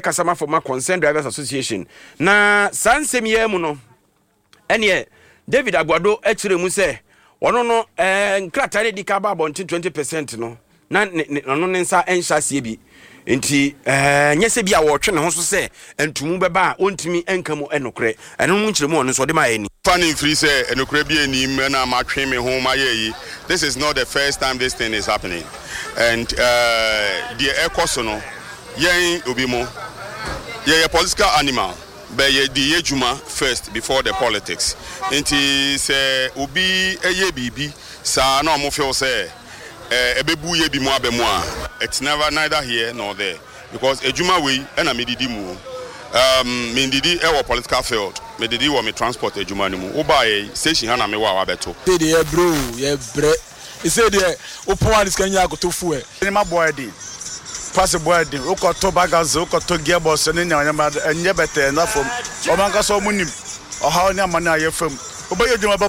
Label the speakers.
Speaker 1: kasama for my Concerned Drivers Association na sansem ye mu no ene David Aguado echire mu se ono no nkrata ne dika ba bonti 20% no na no nsa enhyase bi enti nyese bia wo twe ne ho so se entumu beba ontimi enkamu enokre eno mu nkyire mu ono so de ma ani
Speaker 2: fanning free say enokre bi ani na ma twe me ho ma ye. This is not the first time this thing is happening, and the ekoso no yen obi mo ye political animal but ye di ejuma first before the politics. Enti say obi eye bibi sa na omo feel say ebebu ye bi mo abemu a it's neither here nor there because ejuma we na medidi mu me didi e wo political field me didi wo me transport ejuma ni mu oba ye station ha na me wa beto
Speaker 3: say dey bro ye bre e say dey open one can ya go to fuel
Speaker 4: ni ma boy dey pass boy dey o ko to bagazo o ko to gearbox ni nya nya better na from o man ka so munim o ha ni amana ye fam oba ye ejuma